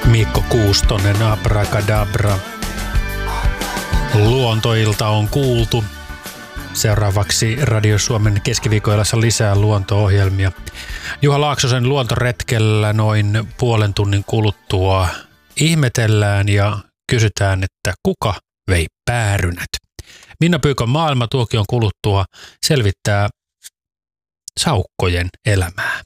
Mikko Kuustonen, Abracadabra. Luontoilta on kuultu. Seuraavaksi Radio Suomen keskiviikkoilassa lisää luonto-ohjelmia. Juha Laaksosen luontoretkellä noin puolen tunnin kuluttua ihmetellään ja kysytään, että kuka vei päärynät. Minna Pyykön maailma tuokion kuluttua selvittää saukkojen elämää.